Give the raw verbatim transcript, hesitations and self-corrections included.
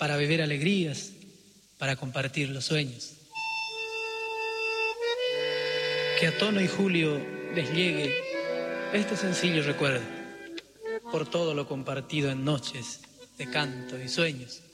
para beber alegrías, para compartir los sueños. Que a Tono y Julio les llegue este sencillo recuerdo por todo lo compartido en noches de canto y sueños.